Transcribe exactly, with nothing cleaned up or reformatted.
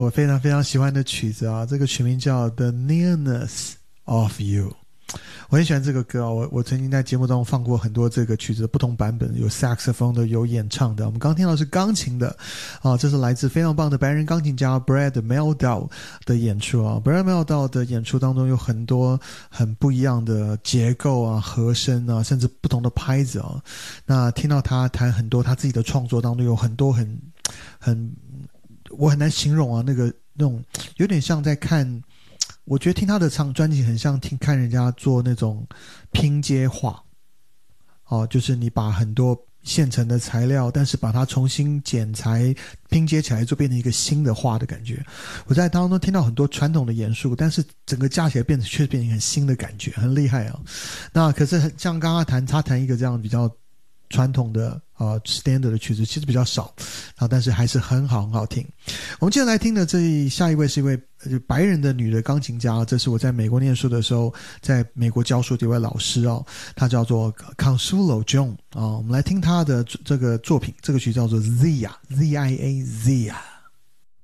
我非常非常喜欢的曲子啊，这个曲名叫 The Nearness of You。我很喜欢这个歌啊，我我曾经在节目中放过很多这个曲子的不同版本，有 saxophone 的，有演唱的。我们刚听到是钢琴的啊，这是来自非常棒的白人钢琴家 Brad Mehldau 的演出啊。Brad Mehldau 的演出当中有很多很不一样的结构啊、和声啊，甚至不同的拍子啊。那听到他弹很多他自己的创作当中有很多很很我很难形容啊，那个那种有点像在看。我觉得听他的唱专辑很像听看人家做那种拼接画，哦，就是你把很多现成的材料，但是把它重新剪裁拼接起来，就变成一个新的画的感觉。我在当中听到很多传统的元素，但是整个加起来变成却变成很新的感觉，很厉害啊。那可是像刚刚弹他弹一个这样比较传统的呃 standard 的曲子其实比较少啊，但是还是很好很好听。我们接下来听的这下一位是一位白人的女的钢琴家，这是我在美国念书的时候在美国教书的一位老师哦，她叫做 Consuelo John 啊，我们来听她的这个作品，这个曲叫做 Zia Z I A Zia。